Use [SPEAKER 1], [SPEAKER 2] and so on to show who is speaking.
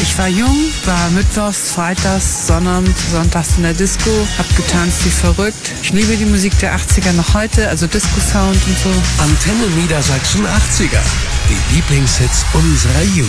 [SPEAKER 1] Ich war jung, war mittwochs, freitags, sonntags in der Disco, hab getanzt wie verrückt. Ich liebe die Musik der 80er noch heute, also Disco-Sound und so.
[SPEAKER 2] Antenne Niedersachsen 80er, die Lieblingshits unserer Jugend.